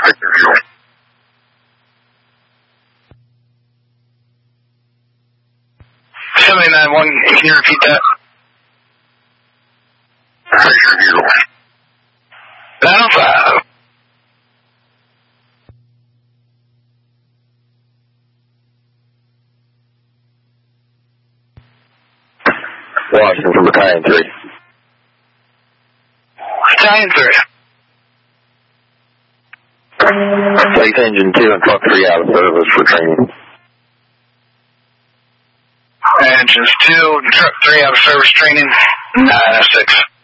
79-1, can you repeat that? 905. Washington from Battalion 3. Battalion 3. Place Engine 2 and Truck 3 out of service for training. Engines 2, Truck 3 out of service training, 906.